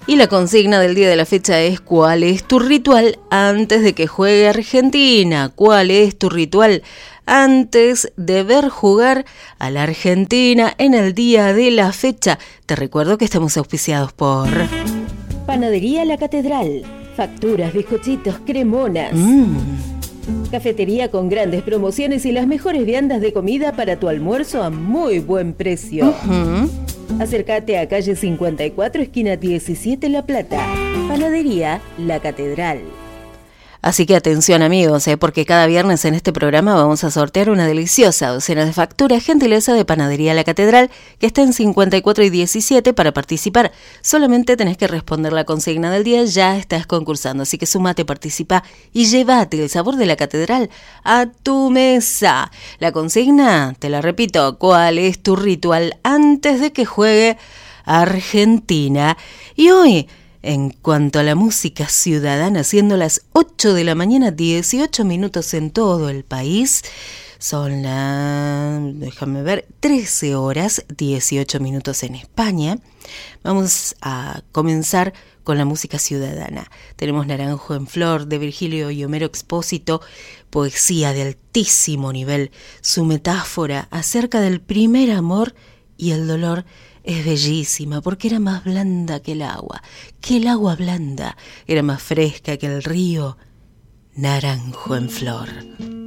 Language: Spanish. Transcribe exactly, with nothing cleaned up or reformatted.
Y la consigna del día de la fecha es: ¿cuál es tu ritual antes de que juegue Argentina? ¿Cuál es tu ritual antes de ver jugar a la Argentina en el día de la fecha? Te recuerdo que estamos auspiciados por Panadería La Catedral. Facturas, bizcochitos, cremonas. Mm. Cafetería con grandes promociones y las mejores viandas de comida para tu almuerzo a muy buen precio. Uh-huh. Acércate a calle cincuenta y cuatro, esquina diecisiete, La Plata. Panadería La Catedral. Así que atención amigos, ¿eh? porque cada viernes en este programa vamos a sortear una deliciosa docena de facturas, gentileza de Panadería La Catedral, que está en cincuenta y cuatro y diecisiete. Para participar solamente tenés que responder la consigna del día, ya estás concursando, así que sumate, participa y llévate el sabor de la Catedral a tu mesa. La consigna, te la repito: ¿cuál es tu ritual antes de que juegue Argentina? Y hoy, en cuanto a la música ciudadana, siendo las ocho de la mañana, dieciocho minutos en todo el país, son las, déjame ver, trece horas, dieciocho minutos en España. Vamos a comenzar con la música ciudadana. Tenemos Naranjo en Flor, de Virgilio y Homero Expósito, poesía de altísimo nivel. Su metáfora acerca del primer amor y el dolor es bellísima, porque era más blanda que el agua, que el agua blanda, era más fresca que el río. Naranjo en Flor.